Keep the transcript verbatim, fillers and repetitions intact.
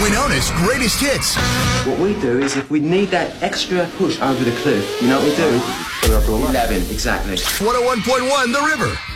Winona's greatest hits. What we do is if we need that extra push over the cliff, you know what we do? eleven, exactly. one oh one point one The River.